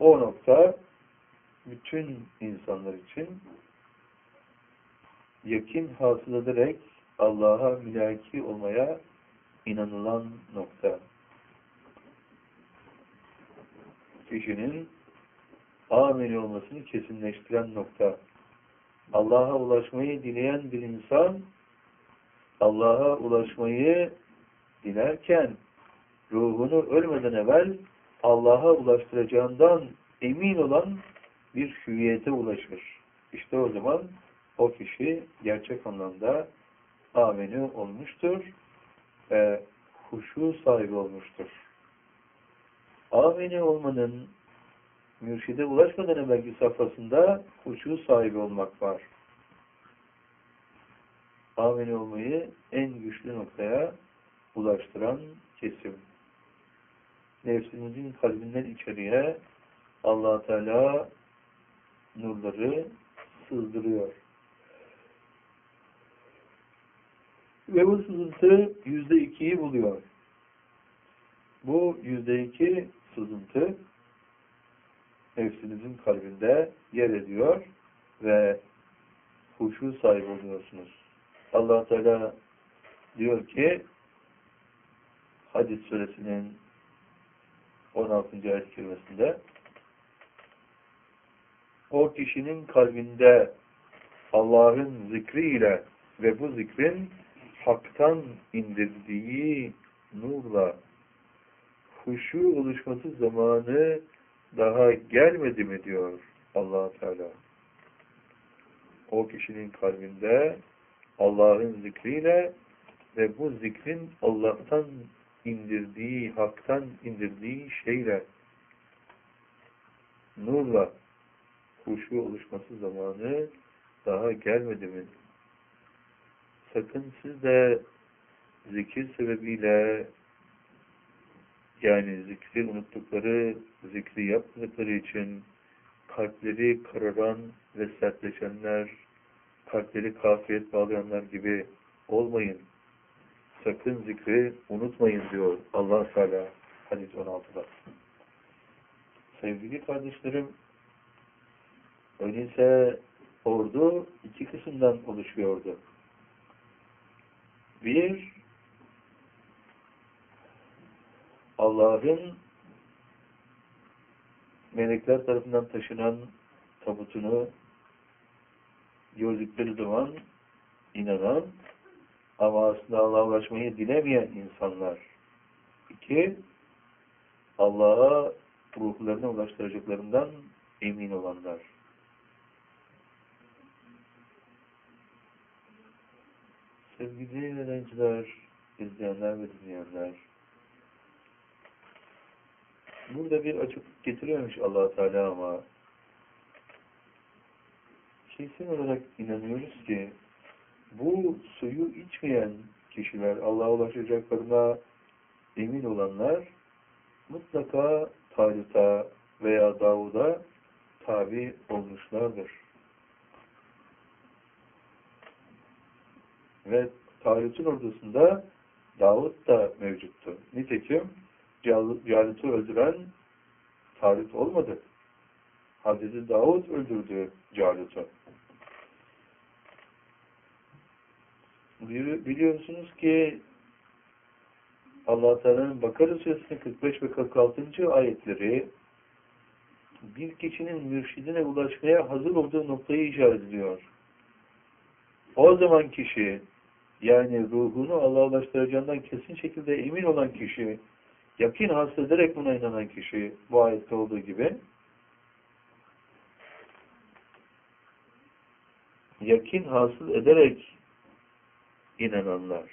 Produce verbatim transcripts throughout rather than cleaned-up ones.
O nokta bütün insanlar için yakin hasıl ederek Allah'a mülaki olmaya inanılan nokta. Kişinin ameli olmasını kesinleştiren nokta. Allah'a ulaşmayı dileyen bir insan, Allah'a ulaşmayı dilerken ruhunu ölmeden evvel Allah'a ulaştıracağından emin olan bir hüviyete ulaşır. İşte o zaman o kişi gerçek anlamda ameni olmuştur ve huşu sahibi olmuştur. Ameni olmanın mürşide ulaşmadan evvelki safhasında huşu sahibi olmak var. Ameni olmayı en güçlü noktaya ulaştıran kesim. Nefsimizin kalbinden içeriye Allah Teala nurları sızdırıyor. Ve bu sızıntı yüzde ikiyi buluyor. Bu yüzde iki sızıntı nefsinizin kalbinde yer ediyor ve huşu sahibi oluyorsunuz. Allah Teala diyor ki Hadis suresinin on altıncı ayet-i kerimesinde o kişinin kalbinde Allah'ın zikriyle ve bu zikrin haktan indirdiği nurla huşu oluşması zamanı daha gelmedi mi diyor Allah Teala. O kişinin kalbinde Allah'ın zikriyle ve bu zikrin Allah'tan indirdiği, haktan indirdiği şeyle nurla huşu oluşması zamanı daha gelmedi mi? Sakın siz de zikir sebebiyle, yani zikri unuttukları, zikri yapmadıkları için kalpleri kararan ve sertleşenler, kalpleri kafiyet bağlayanlar gibi olmayın. Sakın zikri unutmayın diyor Allah Teala Hadis on altıda. Sevgili kardeşlerim, öyleyse ordu iki kısımdan oluşuyordu. Bir, Allah'ın melekler tarafından taşınan tabutunu gördükleri zaman inanan ama aslında Allah'a ulaşmayı dilemeyen insanlar. İki, Allah'a ruhlarına ulaştıracaklarından emin olanlar. Sevgili öğrenciler, izleyenler ve dinleyenler, burada bir açıklık getiriyormuş Allah Teala ama kesin olarak inanıyoruz ki bu suyu içmeyen kişiler, Allah'a ulaşacaklarına emin olanlar mutlaka Talut'a veya Davud'a tabi olmuşlardır. Ve Talut'un ordusunda Davud da mevcuttu. Nitekim Calut'u öldüren Talut olmadı. Hazreti Davud öldürdü Calut'u. Biliyorsunuz ki Allah Teala'nın Bakara Suresi'nin kırk beş ve kırk altıncı ayetleri bir kişinin mürşidine ulaşmaya hazır olduğu noktayı işaret ediyor. O zaman kişi, yani ruhunu Allah'a ulaştıracağından kesin şekilde emin olan kişi, yakin hasıl ederek buna inanan kişi, bu ayette olduğu gibi, yakin hasıl ederek inananlar,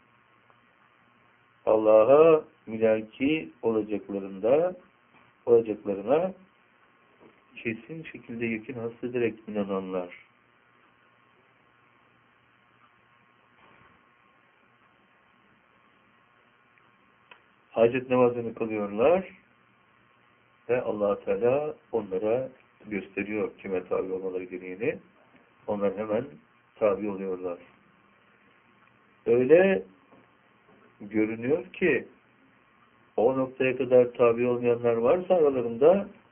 Allah'a mülaki olacaklarında, olacaklarına kesin şekilde yakin hasıl ederek inananlar. Hacet namazını kılıyorlar ve Allah Teala onlara gösteriyor kime tabi olmaları gereğini. Onlar hemen tabi oluyorlar. Öyle görünüyor ki o noktaya kadar tabi olmayanlar varsa aralarında